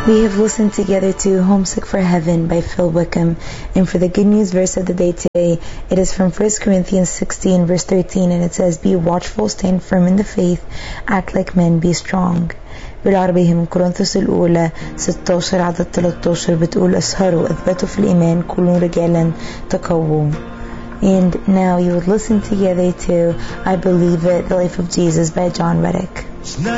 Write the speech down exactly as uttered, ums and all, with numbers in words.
We have listened together to Homesick for Heaven by Phil Wickham, and for the good news verse of the day today, it is from First Corinthians sixteen verse thirteen, and it says, "Be watchful, stand firm in the faith, act like men, be strong." بالعربي من كورنثوس الأولى ستاشر عدد تلتاشر بتقول اسهروا اثبتوا في الإيمان كونوا رجالا تقووا. And now you would listen together to I Believe It, the Life of Jesus by John Reddick.